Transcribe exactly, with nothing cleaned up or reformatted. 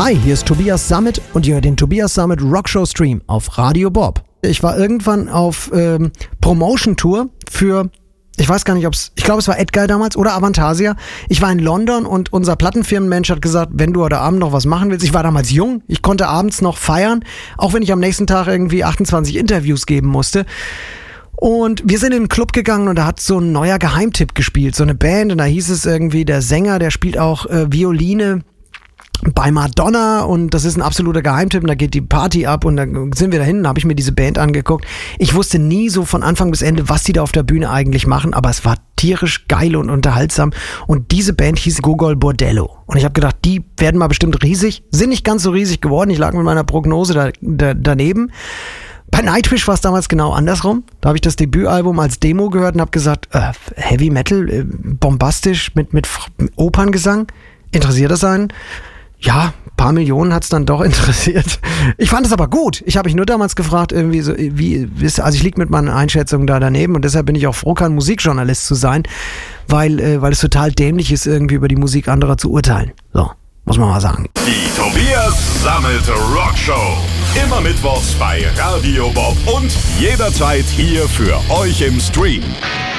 Hi, hier ist Tobias Sammet und ihr hört den Tobias Sammet Rockshow Stream auf Radio Bob. Ich war irgendwann auf ähm, Promotion-Tour für, ich weiß gar nicht, ob es, ich glaube es war Edguy damals oder Avantasia. Ich war in London und unser Plattenfirmenmensch hat gesagt, wenn du heute Abend noch was machen willst, ich war damals jung, ich konnte abends noch feiern, auch wenn ich am nächsten Tag irgendwie achtundzwanzig Interviews geben musste. Und wir sind in den Club gegangen und da hat so ein neuer Geheimtipp gespielt, so eine Band, und da hieß es irgendwie, der Sänger, der spielt auch äh, Violine bei Madonna und das ist ein absoluter Geheimtipp und da geht die Party ab und dann sind wir da hinten, habe ich mir diese Band angeguckt. Ich wusste nie so von Anfang bis Ende, was die da auf der Bühne eigentlich machen, aber es war tierisch geil und unterhaltsam und diese Band hieß Gogol Bordello und ich habe gedacht, die werden mal bestimmt riesig, sind nicht ganz so riesig geworden, ich lag mit meiner Prognose da, da, daneben. Bei Nightwish war es damals genau andersrum. Da habe ich das Debütalbum als Demo gehört und habe gesagt, äh, Heavy Metal, äh, bombastisch mit, mit Operngesang, interessiert das einen? Ja, ein paar Millionen hat's dann doch interessiert. Ich fand es aber gut. Ich habe mich nur damals gefragt, irgendwie so, wie ist, also ich lieg mit meinen Einschätzungen da daneben und deshalb bin ich auch froh, kein Musikjournalist zu sein, weil, äh, weil es total dämlich ist, irgendwie über die Musik anderer zu urteilen. So, muss man mal sagen. Die Tobias Sammet Rockshow. Immer mittwochs bei Radio Bob und jederzeit hier für euch im Stream.